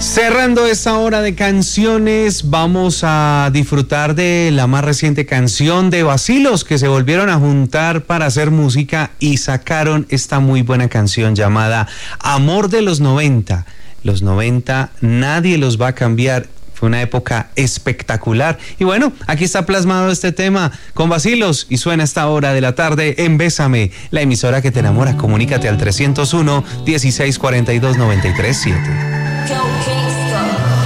Cerrando esta hora de canciones, vamos a disfrutar de la más reciente canción de Vacilos, que se volvieron a juntar para hacer música y sacaron esta muy buena canción llamada Amor de los 90. Los 90 nadie los va a cambiar. Fue una época espectacular. Y bueno, aquí está plasmado este tema con Vacilos y suena a esta hora de la tarde en Bésame, la emisora que te enamora. Comunícate al 301 1642 937.